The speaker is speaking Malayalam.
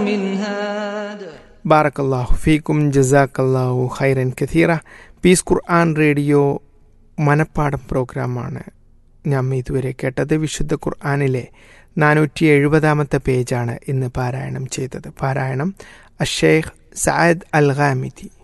من هاد ബാറക്കല്ലാഹു ഫീക്കും ജസാക്കല്ലാഹു ഖൈറൻ കഥീറ. പീസ് ഖുർആൻ റേഡിയോ മനപ്പാഠം പ്രോഗ്രാമാണ് ഞാൻ ഇതുവരെ കേട്ടത്. വിശുദ്ധ ഖുർആനിലെ 470 പേജാണ് ഇന്ന് പാരായണം ചെയ്തത്. പാരായണം അഷേഖ് സഅദ് അൽ ഖാമിദി.